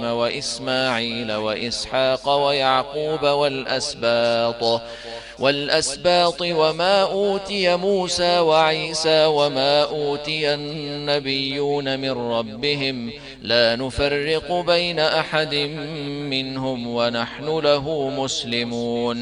وإبراهيم وإسماعيل وإسحاق ويعقوب والأسباط وما أوتي موسى وعيسى وما أوتي النبيون من ربهم لا نفرق بين أحد منهم ونحن له مسلمون